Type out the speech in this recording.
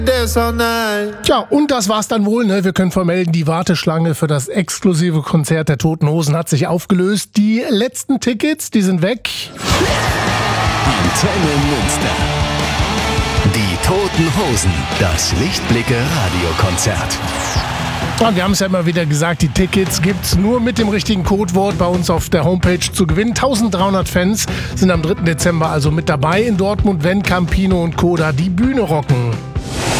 Tja, und das war's dann wohl, ne? Wir können vermelden, die Warteschlange für das exklusive Konzert der Toten Hosen hat sich aufgelöst. Die letzten Tickets, die sind weg. Antenne Münster. Die Toten Hosen, das Lichtblicke Radiokonzert. Und wir haben es ja immer wieder gesagt, die Tickets gibt's nur mit dem richtigen Codewort bei uns auf der Homepage zu gewinnen. 1300 Fans sind am 3. Dezember also mit dabei in Dortmund, wenn Campino und Koda die Bühne rocken.